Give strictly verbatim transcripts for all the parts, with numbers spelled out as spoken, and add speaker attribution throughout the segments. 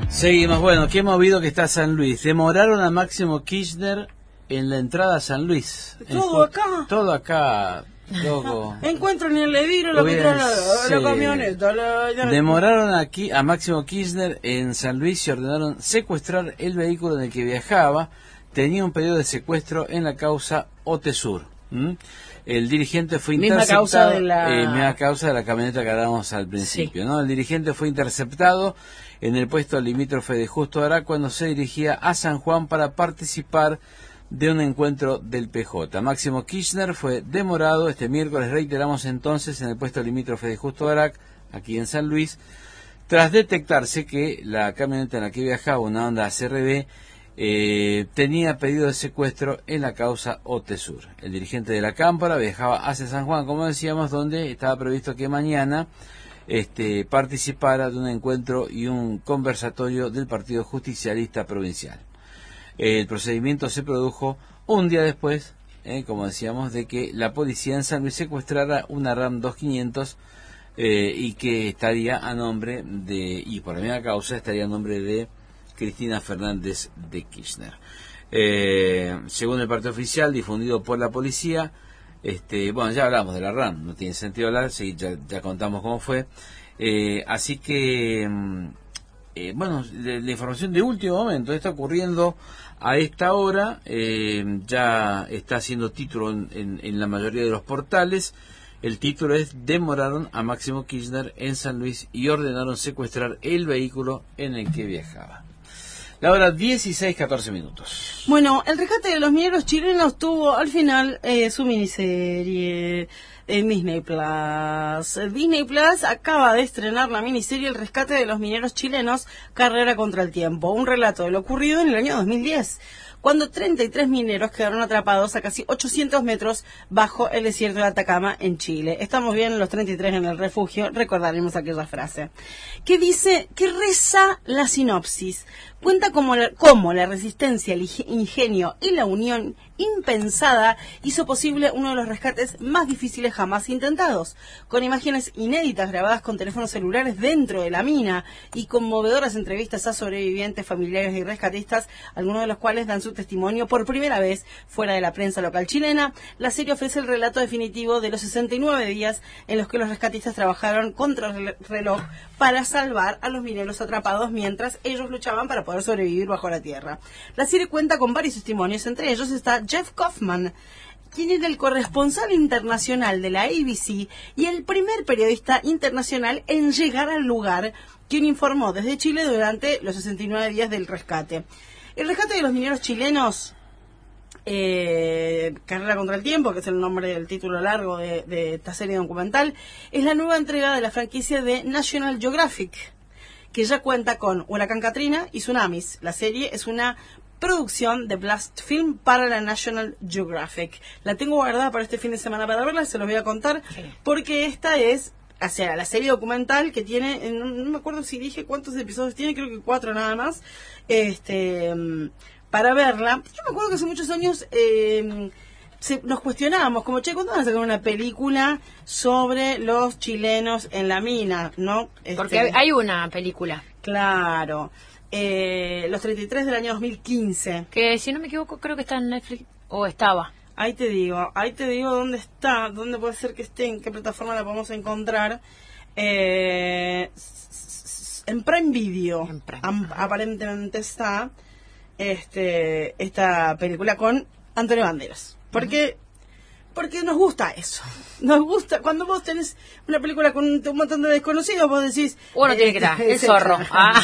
Speaker 1: Seguimos, bueno, qué movido que está San Luis. Demoraron a Máximo Kirchner en la entrada a San Luis.
Speaker 2: Todo acá.
Speaker 1: Todo acá, loco.
Speaker 2: Encuentro ni el Leviro, la,
Speaker 1: Hubiera-
Speaker 2: la, la, la
Speaker 1: sí.
Speaker 2: camioneta. La, la-
Speaker 1: Demoraron aquí a Máximo Kirchner en San Luis y ordenaron secuestrar el vehículo en el que viajaba. Tenía un pedido de secuestro en la causa Otesur. ¿Mm? El dirigente fue
Speaker 2: Misma
Speaker 1: interceptado.
Speaker 2: causa de la-
Speaker 1: eh, misma causa de la camioneta que hablábamos al principio, ¿no? El dirigente fue interceptado en el puesto limítrofe de Justo Arac cuando se dirigía a San Juan para participar de un encuentro del P J. Máximo Kirchner fue demorado este miércoles, reiteramos entonces, en el puesto limítrofe de Justo Arac, aquí en San Luis, tras detectarse que la camioneta en la que viajaba, una Honda C R V, eh, tenía pedido de secuestro en la causa Otesur. El dirigente de la Cámpora viajaba hacia San Juan, como decíamos, donde estaba previsto que mañana este, participara de un encuentro y un conversatorio del Partido Justicialista Provincial. El procedimiento se produjo un día después, eh, como decíamos, de que la policía en San Luis secuestrara una RAM dos quinientos eh, y que estaría a nombre de, y por la misma causa, estaría a nombre de Cristina Fernández de Kirchner. Eh, según el parte oficial difundido por la policía, este, bueno, ya hablamos de la RAM, no tiene sentido hablar, sí, ya, ya contamos cómo fue. Eh, así que, eh, bueno, de, la información de último momento está ocurriendo a esta hora, eh, ya está haciendo título en, en, en la mayoría de los portales. El título es: demoraron a Máximo Kirchner en San Luis y ordenaron secuestrar el vehículo en el que viajaba. La hora dieciséis, catorce minutos.
Speaker 2: Bueno, el rescate de los mineros chilenos tuvo al final eh, su miniserie en Disney Plus. Disney Plus acaba de estrenar la miniserie El rescate de los mineros chilenos, Carrera contra el tiempo, un relato de lo ocurrido en el año dos mil diez, cuando treinta y tres mineros quedaron atrapados a casi ochocientos metros bajo el desierto de Atacama en Chile. Estamos bien los treinta y tres en el refugio, recordaremos aquella frase. Que dice, que reza la sinopsis. Cuenta cómo la, cómo la resistencia, el ingenio y la unión impensada hizo posible uno de los rescates más difíciles jamás intentados, con imágenes inéditas grabadas con teléfonos celulares dentro de la mina y conmovedoras entrevistas a sobrevivientes, familiares y rescatistas, algunos de los cuales dan su testimonio por primera vez fuera de la prensa local chilena. La serie ofrece el relato definitivo de los sesenta y nueve días en los que los rescatistas trabajaron contra el reloj para salvar a los mineros atrapados mientras ellos luchaban para poder sobrevivir bajo la tierra. La serie cuenta con varios testimonios, entre ellos está Jeff Kaufman, quien es el corresponsal internacional de la A B C y el primer periodista internacional en llegar al lugar, quien informó desde Chile durante los sesenta y nueve días del rescate. El rescate de los mineros chilenos, eh, Carrera contra el tiempo, que es el nombre del título largo de, de esta serie documental, es la nueva entrega de la franquicia de National Geographic, que ya cuenta con Huracán Katrina y Tsunamis. La serie es una producción de Blast Film para la National Geographic. La tengo guardada para este fin de semana para verla, se los voy a contar, sí, porque esta es, o sea, la serie documental que tiene, no, no me acuerdo si dije cuántos episodios tiene, creo que cuatro nada más, este, para verla. Yo me acuerdo que hace muchos años eh, se, nos cuestionábamos, como, che, ¿cuándo van a sacar una película sobre los chilenos en la mina? ¿No? Este,
Speaker 3: porque hay una película.
Speaker 2: Claro. Eh, los treinta y tres del año dos mil quince.
Speaker 3: Que, si no me equivoco, creo que está en Netflix, o estaba.
Speaker 2: Ahí te digo, ahí te digo dónde está, dónde puede ser que esté, en qué plataforma la podemos encontrar. Eh, en Prime Video,
Speaker 3: en Prime.
Speaker 2: Am, aparentemente está este esta película con Antonio Banderas. Porque... Uh-huh. Porque nos gusta eso. Nos gusta. Cuando vos tenés una película con un montón de desconocidos, vos decís...
Speaker 3: Uno eh, tiene que estar, el zorro. Ah.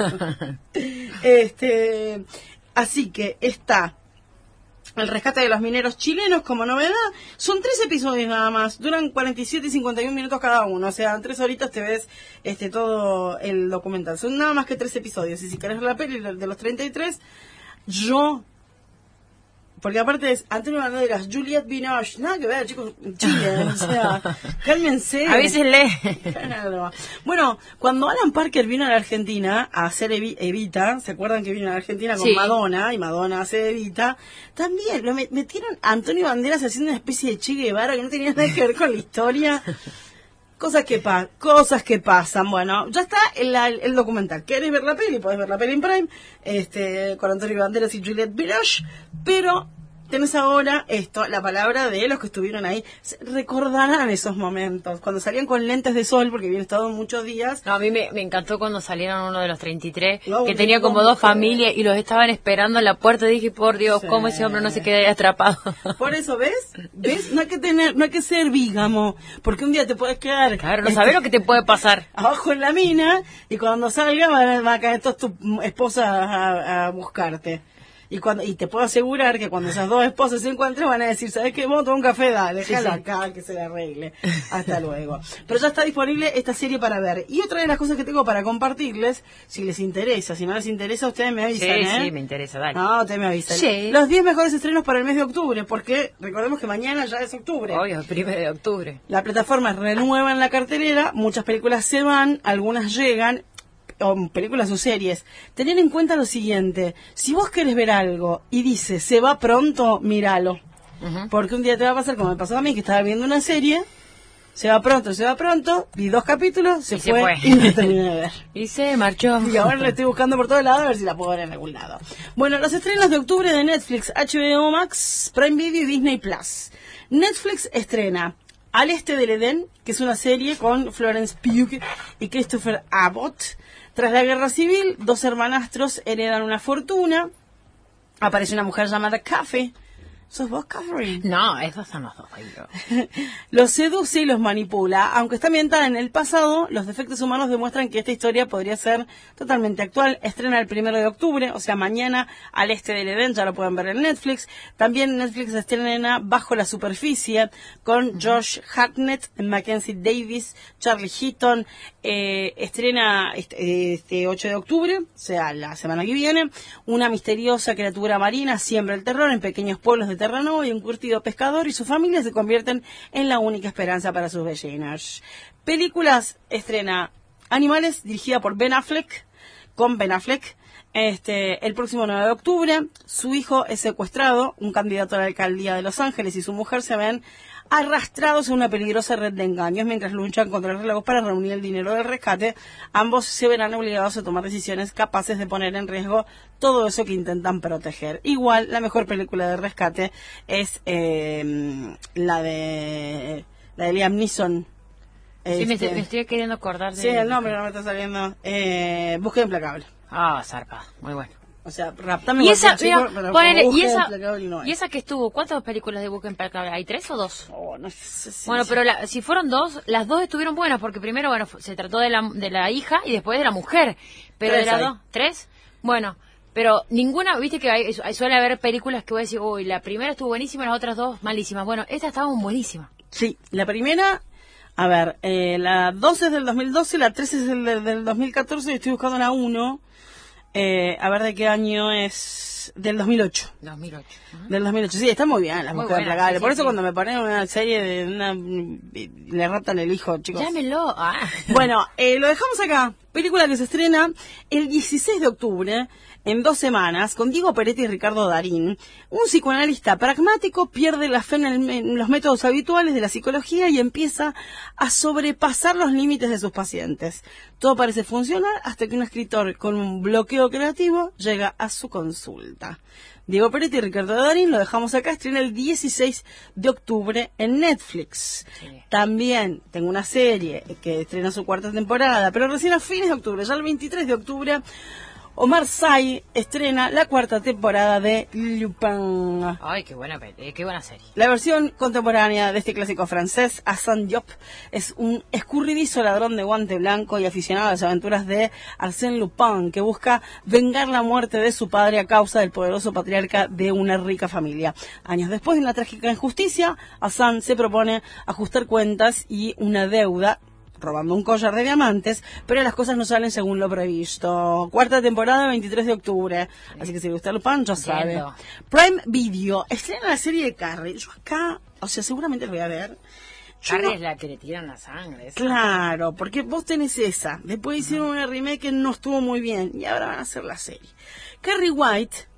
Speaker 2: este, así que está El rescate de los mineros chilenos como novedad. Son tres episodios nada más. Duran cuarenta y siete y cincuenta y un minutos cada uno. O sea, en tres horitas te ves este todo el documental. Son nada más que tres episodios. Y si querés ver la peli de los treinta y tres, yo... Porque aparte es Antonio Banderas, Juliette Binoche, nada que ver, chicos, Chile, o sea, cálmense.
Speaker 3: A veces lee.
Speaker 2: Bueno, cuando Alan Parker vino a la Argentina a hacer Evita, ¿se acuerdan que vino a la Argentina con sí. Madonna, y Madonna hace Evita? También lo metieron a Antonio Banderas haciendo una especie de Che Guevara que no tenía nada que ver con la historia. Cosas que, pa cosas que pasan. Bueno, ya está el, el documental. ¿Querés ver la peli? Podés ver la peli en Prime, este, con Antonio Banderas y Juliette Binoche, pero tenés ahora esto, la palabra de los que estuvieron ahí. Recordarán esos momentos, cuando salían con lentes de sol, porque habían estado muchos días.
Speaker 3: No, a mí me, me encantó cuando salieron uno de los treinta y tres,
Speaker 2: No,
Speaker 3: que tenía como dos familias y los estaban esperando en la puerta. Dije, por Dios,
Speaker 2: Sí.
Speaker 3: cómo ese hombre no se queda ahí atrapado.
Speaker 2: Por eso, ¿ves? ¿Ves? No hay que tener, no hay que ser vígamo, porque un día te puedes quedar
Speaker 3: Claro, no
Speaker 2: este,
Speaker 3: sabés lo que te puede pasar.
Speaker 2: abajo en la mina, y cuando salga va, va a caer toda tu esposa a, a buscarte. Y cuando y te puedo asegurar que cuando esas dos esposas se encuentren van a decir, ¿sabes qué? Vamos a tomar un café, dale, déjala
Speaker 3: Sí, sí.
Speaker 2: acá, que se le arregle. Hasta luego. Pero ya está disponible esta serie para ver. Y otra de las cosas que tengo para compartirles, si les interesa, si no les interesa, ustedes me
Speaker 3: Sí,
Speaker 2: avisan, ¿eh?
Speaker 3: sí, me interesa, dale.
Speaker 2: No, ustedes me avisan.
Speaker 3: Sí.
Speaker 2: Los diez mejores estrenos para el mes de octubre, porque recordemos que mañana ya es octubre.
Speaker 3: Obvio, el primero de octubre.
Speaker 2: La plataforma renueva en la cartelera, muchas películas se van, algunas llegan, o películas o series. Tener en cuenta lo siguiente, si vos querés ver algo y dice se va pronto, míralo.
Speaker 3: Ujú.
Speaker 2: Porque un día te va a pasar como me pasó a mí, que estaba viendo una serie, se va pronto, se va pronto, vi dos capítulos, se
Speaker 3: Y se
Speaker 2: fue,
Speaker 3: fue.
Speaker 2: y no terminé de ver.
Speaker 3: Y se marchó.
Speaker 2: Y ahora la estoy buscando por todos lados a ver si la puedo ver en algún lado. Bueno, los estrenos de octubre de Netflix, H B O Max, Prime Video y Disney Plus. Netflix estrena Al Este del Edén, que es una serie con Florence Pugh y Christopher Abbott. Tras la guerra civil, dos hermanastros heredan una fortuna. Aparece una mujer llamada Café. ¿Sos vos, Catherine?
Speaker 3: No, esos son los dos. Ay, no.
Speaker 2: Los seduce y los manipula. Aunque está ambientada en el pasado, los defectos humanos demuestran que esta historia podría ser totalmente actual. Estrena el primero de octubre, o sea, mañana, Al Este del Edén, ya lo pueden ver en Netflix. También Netflix estrena Bajo la Superficie, con Josh Hartnett, Mackenzie Davis, Charlie Heaton. Eh, estrena este, este ocho de octubre, o sea, la semana que viene. Una misteriosa criatura marina siembra el terror en pequeños pueblos de Terranova y un curtido pescador y su familia se convierten en la única esperanza para sus vecinos. Películas, estrena Animales, dirigida por Ben Affleck, con Ben Affleck, este, el próximo nueve de octubre. Su hijo es secuestrado, un candidato a la alcaldía de Los Ángeles y su mujer se ven arrastrados en una peligrosa red de engaños mientras luchan contra el reloj para reunir el dinero del rescate. Ambos se verán obligados a tomar decisiones capaces de poner en riesgo todo eso que intentan proteger. Igual, la mejor película de rescate es eh, la de la de Liam Neeson.
Speaker 3: Sí, me,
Speaker 2: Este,
Speaker 3: estoy, me estoy queriendo acordar de...
Speaker 2: sí, el nombre no me está saliendo. Eh, Búsqueda Implacable.
Speaker 3: Ah, zarpa, muy bueno.
Speaker 2: O sea, raptame
Speaker 3: Y
Speaker 2: igual
Speaker 3: esa,
Speaker 2: que el chico,
Speaker 3: mira,
Speaker 2: pero
Speaker 3: ponele,
Speaker 2: como
Speaker 3: y
Speaker 2: Búsqueda
Speaker 3: esa,
Speaker 2: Implacable no es.
Speaker 3: y esa que estuvo, ¿cuántas películas de Búsqueda Implacable? ¿Hay tres o dos?
Speaker 2: Oh, no sé si-
Speaker 3: Bueno, pero la- si fueron dos, las dos estuvieron buenas, porque primero, bueno, fu- se trató de la, de la hija y después de la mujer. Pero
Speaker 2: Tres
Speaker 3: de las
Speaker 2: hay.
Speaker 3: dos, ¿tres? Bueno, pero ninguna, viste que hay, hay- suele haber películas que voy a decir, uy, la primera estuvo buenísima, las otras dos malísimas. Bueno, esta estaba buenísima.
Speaker 2: Sí, la primera, a ver, eh, la dos es del dos mil doce, la tres es del, del, del dos mil catorce y estoy buscando la uno. Eh, a ver de qué año es, del dos mil ocho.
Speaker 3: dos mil ocho. Ajá.
Speaker 2: Del dos mil ocho, sí, está muy bien, las
Speaker 3: Muy
Speaker 2: mujeres
Speaker 3: buena,
Speaker 2: implacables.
Speaker 3: sí,
Speaker 2: Por
Speaker 3: sí,
Speaker 2: eso
Speaker 3: sí.
Speaker 2: cuando me ponen una serie de una, le raptan el hijo, chicos.
Speaker 3: Llámenlo. Ah.
Speaker 2: Bueno, eh, lo dejamos acá. Película que se estrena el dieciséis de octubre, en dos semanas, con Diego Peretti y Ricardo Darín. Un psicoanalista pragmático pierde la fe en, el- en los métodos habituales de la psicología y empieza a sobrepasar los límites de sus pacientes. Todo parece funcionar hasta que un escritor con un bloqueo creativo llega a su consulta. Diego Peretti y Ricardo Darín, lo dejamos acá, estrena el dieciséis de octubre en Netflix.
Speaker 3: Sí.
Speaker 2: También tengo una serie que estrena su cuarta temporada, pero recién a fines de octubre, ya el veintitrés de octubre, Omar Sy estrena la cuarta temporada de Lupin.
Speaker 3: Ay, qué buena, pe- eh, qué buena serie.
Speaker 2: La versión contemporánea de este clásico francés, Arsène Diop, es un escurridizo ladrón de guante blanco y aficionado a las aventuras de Arsène Lupin, que busca vengar la muerte de su padre a causa del poderoso patriarca de una rica familia. Años después de una trágica injusticia, Arsène se propone ajustar cuentas y una deuda, robando un collar de diamantes, pero las cosas no salen según lo previsto. Cuarta temporada, veintitrés de octubre. Así que si le gusta Lupin, ya sabe.
Speaker 3: Entiendo.
Speaker 2: Prime Video estrena la serie de Carrie. Yo acá, o sea, seguramente lo voy a ver. Yo
Speaker 3: Carrie
Speaker 2: no-
Speaker 3: es la que le tiran la sangre. esa.
Speaker 2: Claro, porque vos tenés esa. Después hicieron una remake que no estuvo muy bien y ahora van a hacer la serie. Carrie White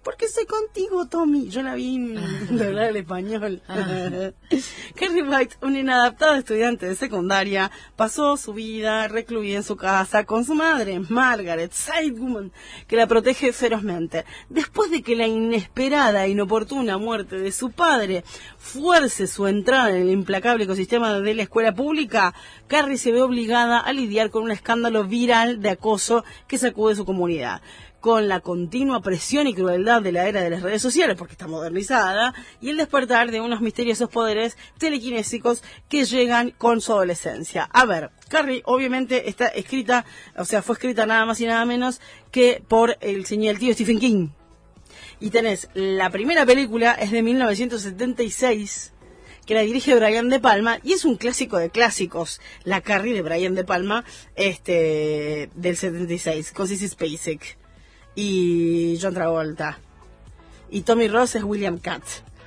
Speaker 2: porque soy contigo, Tommy. Yo la vi de hablar el español. Carrie White, un inadaptado estudiante de secundaria, pasó su vida recluida en su casa con su madre, Margaret Sidewoman, que la protege ferozmente. Después de que la inesperada e inoportuna muerte de su padre fuerce su entrada en el implacable ecosistema de la escuela pública, Carrie se ve obligada a lidiar con un escándalo viral de acoso que sacude su comunidad. Con la continua presión y crueldad de la era de las redes sociales, porque está modernizada, y el despertar de unos misteriosos poderes telequinésicos que llegan con su adolescencia. A ver, Carrie obviamente está escrita, o sea, fue escrita nada más y nada menos que por el señor el tío Stephen King. Y tenés, la primera película es de mil novecientos setenta y seis, que la dirige Brian De Palma, y es un clásico de clásicos, la Carrie de Brian De Palma, este, del setenta y seis, con Sissy Spacek y John Travolta, y Tommy Ross es William Katt.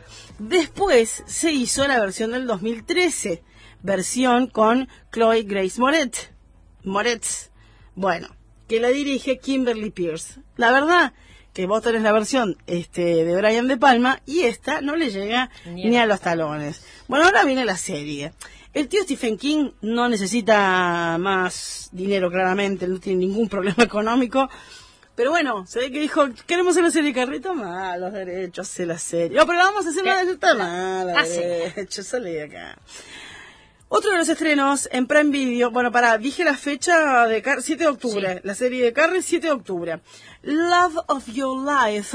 Speaker 2: Después se hizo la versión del dos mil trece, versión con Chloe Grace Moretz, Moretz, bueno, que la dirige Kimberly Pierce. La verdad que vos tenés la versión este, de Brian De Palma, y esta no le llega ni, ni a los talones. Bueno, ahora viene la serie. El tío Stephen King no necesita más dinero, claramente, no tiene ningún problema económico. Pero bueno, se ve que dijo, queremos hacer la serie Carrie, toma los derechos, hace la serie. No, pero la vamos a hacer la de toma los derechos, salí de acá. Otro de los estrenos en Prime Video, bueno, para, dije la fecha de Car- siete de octubre, sí. La serie de Carrie, siete de octubre. Love of Your Life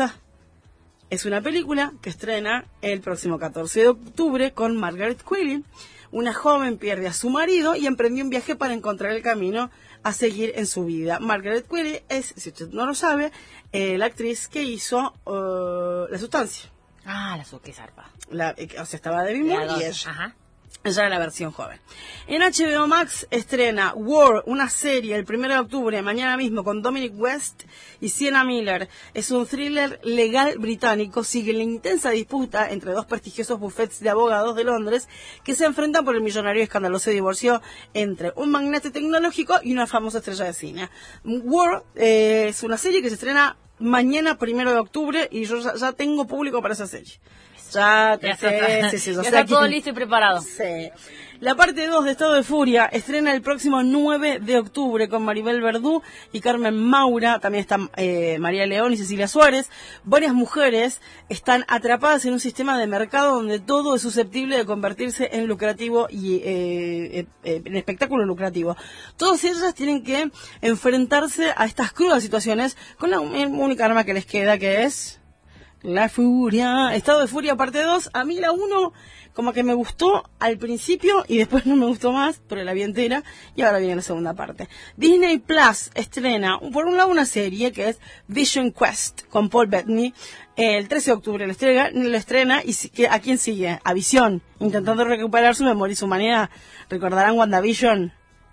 Speaker 2: es una película que estrena el próximo catorce de octubre con Margaret Qualley. Una joven pierde a su marido y emprendió un viaje para encontrar el camino a seguir en su vida. Margaret Qualley es, si usted no lo sabe, eh, la actriz que hizo uh, La Sustancia.
Speaker 3: Ah, la suque zarpa.
Speaker 2: La, eh, o sea, estaba Debbie Moore y ella.
Speaker 3: Ajá.
Speaker 2: Esa era la versión joven. En H B O Max estrena War, una serie, el primero de octubre, mañana mismo, con Dominic West y Sienna Miller. Es un thriller legal británico. Sigue la intensa disputa entre dos prestigiosos bufetes de abogados de Londres que se enfrentan por el millonario y escandaloso divorcio entre un magnate tecnológico y una famosa estrella de cine. War eh, es una serie que se estrena mañana, primero de octubre, y yo ya, ya tengo público para esa serie. Ya,
Speaker 3: ya
Speaker 2: sí,
Speaker 3: está,
Speaker 2: sí, sí,
Speaker 3: ya
Speaker 2: o sea,
Speaker 3: está todo
Speaker 2: que,
Speaker 3: listo y preparado.
Speaker 2: Sí. La parte dos de Estado de Furia estrena el próximo nueve de octubre con Maribel Verdú y Carmen Maura. También están eh, María León y Cecilia Suárez. Varias mujeres están atrapadas en un sistema de mercado donde todo es susceptible de convertirse en lucrativo y eh, eh, en espectáculo lucrativo. Todas ellas tienen que enfrentarse a estas crudas situaciones con la única arma que les queda, que es la furia. Estado de Furia parte dos. A mí la uno como que me gustó al principio y después no me gustó más, pero la vi entera y ahora viene la segunda parte. Disney Plus estrena, por un lado, una serie que es Vision Quest con Paul Bettany. El trece de octubre lo estrena, lo estrena y ¿a quién sigue? A Visión, intentando recuperar su memoria y su humanidad. ¿Recordarán WandaVision?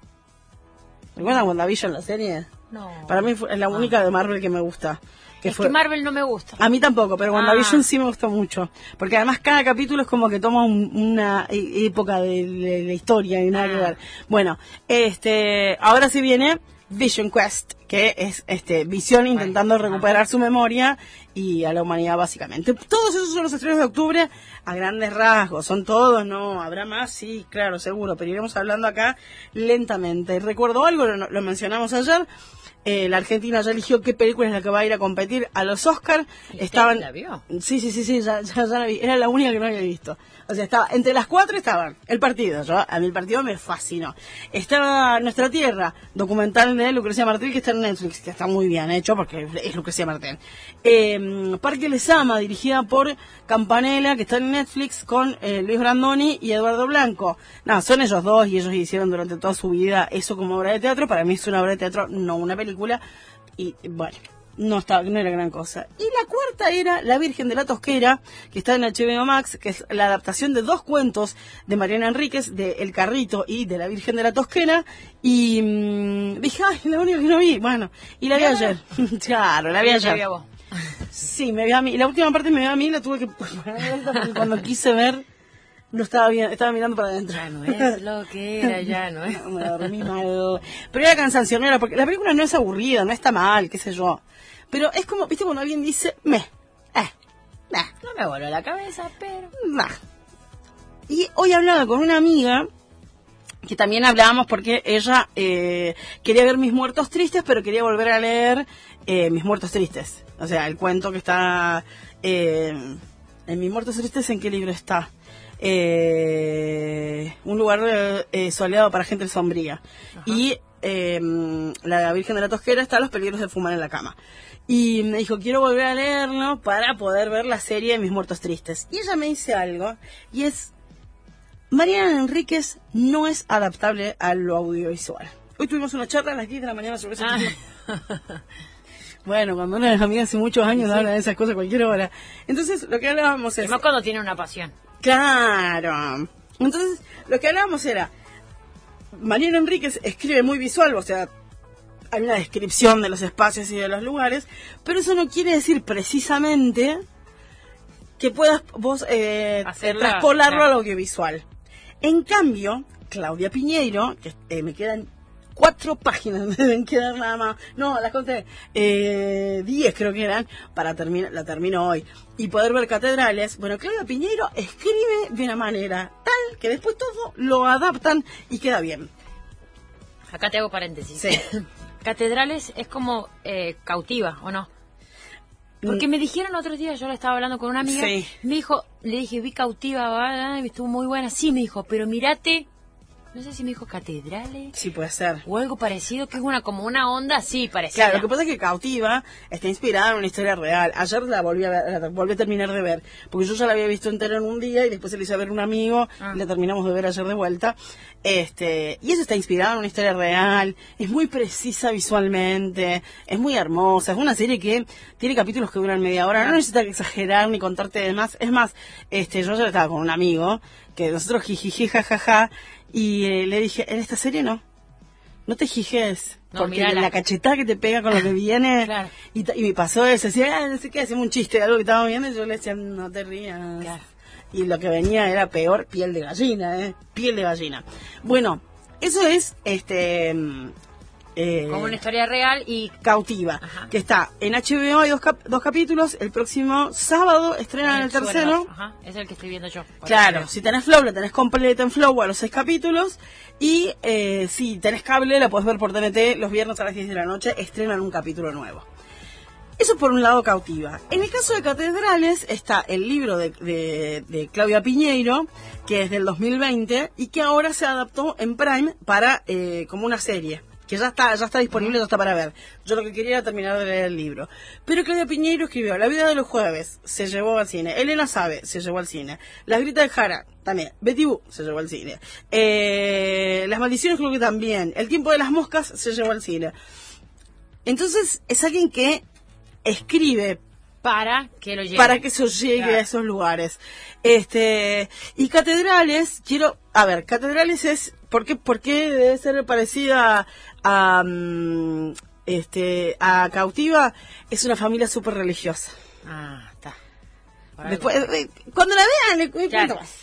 Speaker 2: ¿Recuerdan WandaVision, la serie?
Speaker 3: No.
Speaker 2: Para mí es la única ah. de Marvel que me gusta.
Speaker 3: Que es fue... que Marvel no me gusta.
Speaker 2: A mí tampoco, pero WandaVision
Speaker 3: ah.
Speaker 2: sí me gustó mucho. Porque además cada capítulo es como que toma un, una e- época de, de la historia y nada ah. que ver. Bueno, este, ahora sí viene Vision Quest, que es este Visión intentando bueno. recuperar ah. su memoria y a la humanidad básicamente. Todos esos son los estrenos de octubre a grandes rasgos. Son todos, ¿no? ¿Habrá más? Sí, claro, seguro. Pero iremos hablando acá lentamente. Recuerdo algo, lo, lo mencionamos ayer. Eh, la Argentina ya eligió qué película es la que va a ir a competir a los Oscars. Estaban...
Speaker 3: ¿La vio?
Speaker 2: Sí, sí, sí, sí, ya, ya, ya la vi. Era la única que no había visto. O sea, estaba entre las cuatro estaban el partido. Yo, a mí el partido me fascinó. Estaba Nuestra Tierra, documental de Lucrecia Martel, que está en Netflix, que está muy bien hecho porque es Lucrecia Martel. Eh, Parque Lezama, dirigida por Campanella, que está en Netflix, con eh, Luis Brandoni y Eduardo Blanco. No, son ellos dos y ellos hicieron durante toda su vida eso como obra de teatro. Para mí es una obra de teatro, no una película. Y bueno, no estaba, no era gran cosa. Y la cuarta era La Virgen de la Tosquera, que está en H B O Max, que es la adaptación de dos cuentos de Mariana Enríquez, de El Carrito y de La Virgen de la Tosquera. Y mmm, dije, ay, la única que no vi. Bueno, y la vi ayer. Claro, la vi ayer. Sí, me vi a mí. La última parte me vi a mí, la tuve que poner porque cuando quise ver, no estaba bien, estaba mirando para adentro.
Speaker 3: Ya no es lo que era, ya no es.
Speaker 2: No, me dormí mal. Pero era cansancio, no era porque la película no es aburrida, no está mal, qué sé yo. Pero es como, viste, cuando alguien dice, me, Nah,
Speaker 3: No me voló la cabeza, pero...
Speaker 2: nah. Y hoy hablaba con una amiga, que también hablábamos porque ella eh, quería ver Mis Muertos Tristes, pero quería volver a leer eh, Mis Muertos Tristes. O sea, el cuento que está... Eh, en Mis Muertos Tristes, ¿en qué libro está? Eh, un lugar eh, soleado para gente sombría. Ajá. Y eh, la Virgen de la Tosquera está Los peligros de fumar en la cama. Y me dijo, quiero volver a leerlo para poder ver la serie de Mis Muertos Tristes. Y ella me dice algo, y es... Mariana Enríquez no es adaptable a lo audiovisual. Hoy tuvimos una charla a las diez de la mañana sobre eso. Ah. Bueno, cuando una de las amigas hace muchos años sí. habla de esas cosas a cualquier hora. Entonces, lo que hablábamos es...
Speaker 3: Además cuando tiene una pasión.
Speaker 2: Claro. Entonces, lo que hablábamos era... Mariana Enríquez escribe muy visual, o sea, hay una descripción de los espacios y de los lugares, pero eso no quiere decir precisamente que puedas vos eh, Hacerla, traspolarlo claro. al audiovisual. En cambio, Claudia Piñeiro, que eh, me quedan cuatro páginas, me deben quedar nada más, no, las conté, eh, diez creo que eran, para terminar, la termino hoy, y poder ver Catedrales. Bueno, Claudia Piñeiro escribe de una manera tal que después todo lo adaptan y queda bien.
Speaker 3: Acá te hago paréntesis.
Speaker 2: Sí.
Speaker 3: Catedrales es como eh, cautiva, ¿o no? Porque me dijeron otros días, yo le estaba hablando con una amiga,
Speaker 2: sí.
Speaker 3: me dijo, le dije, vi Cautiva, ¿verdad? Estuvo muy buena. Sí, me dijo, pero mirate, no sé si me dijo Catedrales.
Speaker 2: Sí, puede ser.
Speaker 3: O algo parecido, que es una como una onda así, parecida.
Speaker 2: Claro, lo que pasa es que Cautiva está inspirada en una historia real. Ayer la volví a ver, la volví a terminar de ver, porque yo ya la había visto entera en un día y después se la hice a ver un amigo ah. y la terminamos de ver ayer de vuelta. Este, y eso está inspirado en una historia real, es muy precisa visualmente, es muy hermosa, es una serie que tiene capítulos que duran media hora, no necesitas exagerar ni contarte de más. Es más, este, yo ya estaba con un amigo, que nosotros jijiji jajaja, y eh, le dije, en esta serie no, no te jijes, no, porque mirala. La cachetada que te pega con lo que viene,
Speaker 3: claro.
Speaker 2: y, y me pasó eso, decía, ah, no sé qué, hacemos un chiste de algo que estábamos viendo, y yo le decía, no te rías. Claro. Y lo que venía era peor, piel de gallina, ¿eh? Piel de gallina. Bueno, eso es, este...
Speaker 3: Eh, como una historia real y...
Speaker 2: Cautiva, Ajá. que está en H B O, hay dos, cap dos capítulos, el próximo sábado estrenan el, el tercero.
Speaker 3: Ajá, es el que estoy viendo yo.
Speaker 2: Claro, si tenés Flow, la tenés completa en Flow a los seis capítulos, y eh, si tenés cable, la podés ver por T N T los viernes a las diez de la noche, estrenan un capítulo nuevo. Eso por un lado, Cautiva. En el caso de Catedrales está el libro de, de, de Claudia Piñeiro, que es del dos mil veinte y que ahora se adaptó en Prime para eh, como una serie, que ya está ya está disponible, ya está para ver. Yo lo que quería era terminar de leer el libro. Pero Claudia Piñeiro escribió La vida de los jueves, se llevó al cine. Elena Sabe, se llevó al cine. Las gritas de Jara, también. Betty Boo, se llevó al cine. Eh, Las maldiciones creo que también. El tiempo de las moscas, se llevó al cine. Entonces, es alguien que escribe
Speaker 3: para que lo llegue,
Speaker 2: para que eso llegue claro. a esos lugares. Este, y Catedrales, quiero, a ver, Catedrales es, ¿por qué, por qué debe ser parecida a, a este, a Cautiva? Es una familia súper religiosa.
Speaker 3: Ah, está.
Speaker 2: Después, eh, cuando la vean, le cuento claro. más.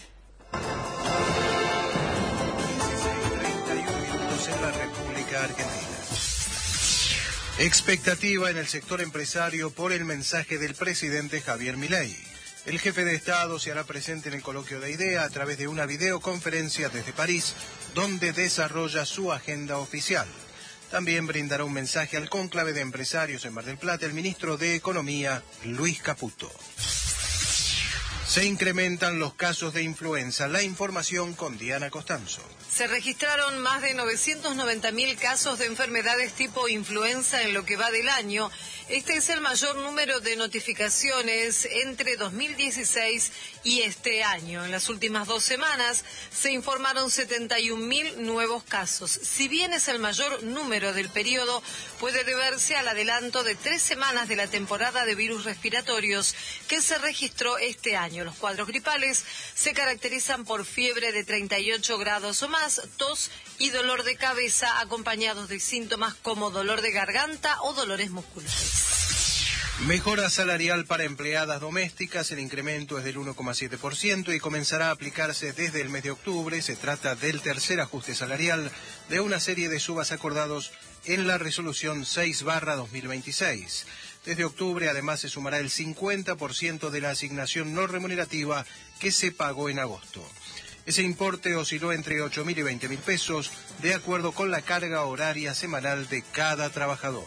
Speaker 4: treinta y un minutos en la República Argentina. Expectativa en el sector empresario por el mensaje del presidente Javier Milei. El jefe de Estado se hará presente en el coloquio de IDEA a través de una videoconferencia desde París, donde desarrolla su agenda oficial. También brindará un mensaje al cónclave de empresarios en Mar del Plata el ministro de Economía, Luis Caputo. Se incrementan los casos de influenza. La información con Diana Costanzo.
Speaker 5: Se registraron más de novecientos noventa mil casos de enfermedades tipo influenza en lo que va del año. Este es el mayor número de notificaciones entre dos mil dieciséis y este año. En las últimas dos semanas se informaron setenta y un mil nuevos casos. Si bien es el mayor número del periodo, puede deberse al adelanto de tres semanas de la temporada de virus respiratorios que se registró este año. Los cuadros gripales se caracterizan por fiebre de treinta y ocho grados o más, tos y dolor de cabeza acompañados de síntomas como dolor de garganta o dolores musculares.
Speaker 4: Mejora salarial para empleadas domésticas. El incremento es del uno coma siete por ciento y comenzará a aplicarse desde el mes de octubre. Se trata del tercer ajuste salarial de una serie de subas acordados en la resolución seis barra dos mil veintiséis. Desde octubre, además, se sumará el cincuenta por ciento de la asignación no remunerativa que se pagó en agosto. Ese importe osciló entre ocho mil y veinte mil pesos, de acuerdo con la carga horaria semanal de cada trabajador.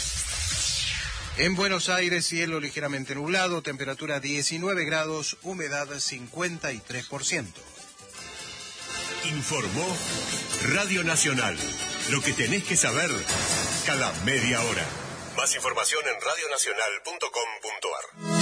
Speaker 4: En Buenos Aires, cielo ligeramente nublado, temperatura diecinueve grados, humedad cincuenta y tres por ciento.
Speaker 6: Informó Radio Nacional. Lo que tenés que saber cada media hora. Más información en radionacional punto com punto ar.